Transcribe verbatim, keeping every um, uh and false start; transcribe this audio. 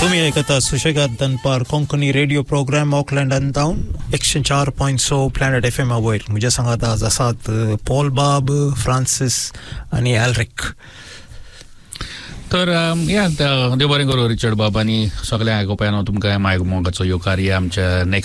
तुम्ही ऐकता सुशेगात दनपार कोंकणी रेडिओ प्रोग्राम ऑकलँड आनी डाऊन एकशे चार पॉइंट स प्लॅनेट एफ एम वयर म्हज्या सांगात आज आसात पॉल बाब, फ्रांसीस आनी एल्रिक. तर या देव बरें करूं रिचर्ड बाब आनी सगळ्या आयकुप्यांक तुमकां आयकूंक मोगाचो येवकार आमच्या नेक्स्ट